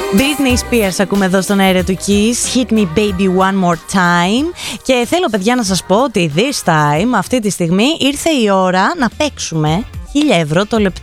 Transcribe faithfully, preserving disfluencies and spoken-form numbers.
Britney Spears ακούμε εδώ στον αέρα του Kiss. Hit me baby one more time. Και θέλω, παιδιά, να σας πω ότι this time, αυτή τη στιγμή, ήρθε η ώρα να παίξουμε χίλια ευρώ το λεπτό.